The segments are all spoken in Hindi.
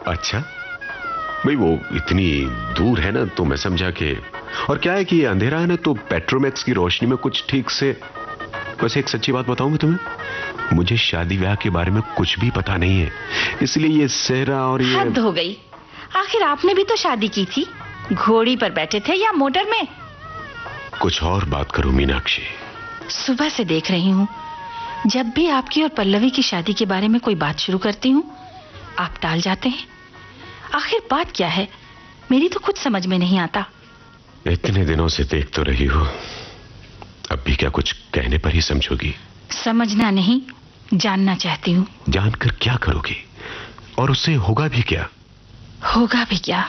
अच्छा, भाई वो इतनी दूर है ना, तो मैं समझा कि, और क्या है कि ये अंधेरा है ना, तो पेट्रोमैक्स की रोशनी में कुछ ठीक से। वैसे एक सच्ची बात बताऊं मैं तुम्हें, मुझे शादी ब्याह के बारे में कुछ भी पता नहीं है, इसलिए ये सेहरा और ये। हद हो गई, आखिर आपने भी तो शादी की थी। घोड़ी पर बैठे थे या मोटर में? कुछ और बात करो मीनाक्षी। सुबह से देख रही हूँ, जब भी आपकी और पल्लवी की शादी के बारे में कोई बात शुरू करती हूँ, आप टाल जाते हैं। आखिर बात क्या है, मेरी तो कुछ समझ में नहीं आता। इतने दिनों से देख तो रही हो, अब भी क्या कुछ कहने पर ही समझोगी? समझना नहीं, जानना चाहती हूँ। जानकर क्या करोगी, और उससे होगा भी क्या? होगा भी क्या?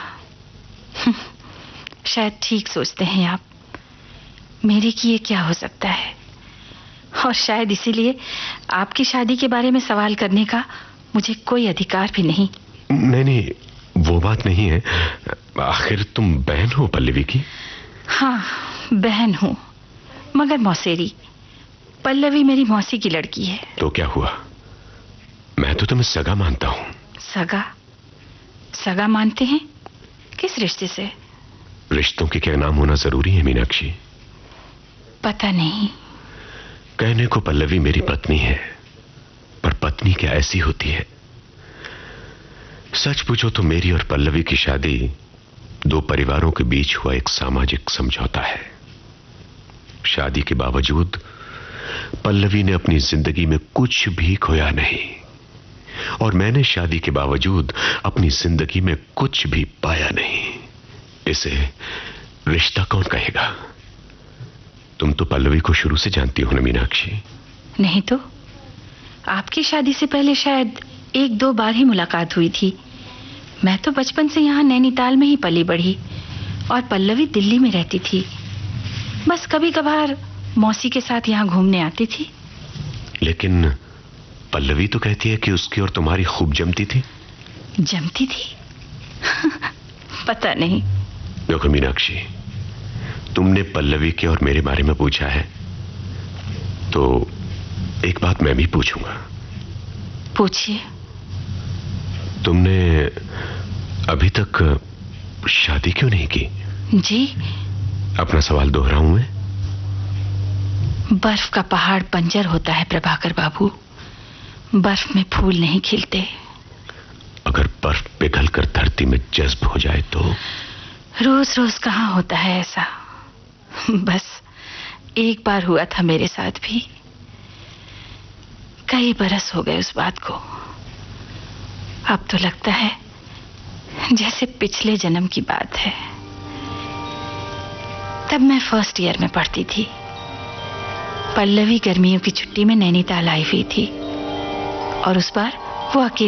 शायद ठीक सोचते हैं आप। मेरे किए क्या हो सकता है, और शायद इसीलिए आपकी शादी के बारे में सवाल करने का मुझे कोई अधिकार भी नहीं। नहीं, वो बात नहीं है। आखिर तुम बहन हो पल्लवी की? हाँ, बहन हूं, मगर मौसेरी। पल्लवी मेरी मौसी की लड़की है। तो क्या हुआ, मैं तो तुम्हें सगा मानता हूं। सगा? सगा मानते हैं? किस रिश्ते से? रिश्तों के क्या नाम होना जरूरी है मीनाक्षी? पता नहीं। कहने को पल्लवी मेरी पत्नी है, पर पत्नी क्या ऐसी होती है? सच पूछो तो मेरी और पल्लवी की शादी दो परिवारों के बीच हुआ एक सामाजिक समझौता है। शादी के बावजूद पल्लवी ने अपनी जिंदगी में कुछ भी खोया नहीं, और मैंने शादी के बावजूद अपनी जिंदगी में कुछ भी पाया नहीं। इसे रिश्ता कौन कहेगा? तुम तो पल्लवी को शुरू से जानती हो ना मीनाक्षी? नहीं तो, आपकी शादी से पहले शायद एक दो बार ही मुलाकात हुई थी। मैं तो बचपन से यहाँ नैनीताल में ही पली बढ़ी, और पल्लवी दिल्ली में रहती थी। बस कभी कभार मौसी के साथ यहाँ घूमने आती थी। लेकिन पल्लवी तो कहती है कि उसकी और तुम्हारी खूब जमती थी। जमती थी? पता नहीं। देखो मीनाक्षी, तुमने पल्लवी के और मेरे बारे में पूछा है, तो एक बात मैं भी पूछूंगा। पूछिए। तुमने अभी तक शादी क्यों नहीं की? जी? अपना सवाल दोहराऊं मैं? बर्फ का पहाड़ बंजर होता है प्रभाकर बाबू, बर्फ में फूल नहीं खिलते। अगर बर्फ पिघल कर धरती में जज्ब हो जाए तो? रोज रोज कहां होता है ऐसा। बस एक बार हुआ था मेरे साथ भी। कई बरस हो गए उस बात को। अब तो लगता है जैसे पिछले जन्म की बात है। तब मैं फर्स्ट ईयर में पढ़ती थी। पल्लवी गर्मियों की छुट्टी में नैनीताल आई हुई थी, और उस बार वो अकेली